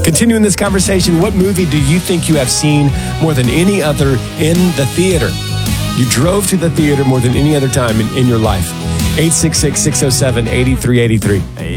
Continuing this conversation, what movie do you think you have seen more than any other in the theater? You drove to the theater more than any other time in your life. 866-607-8383.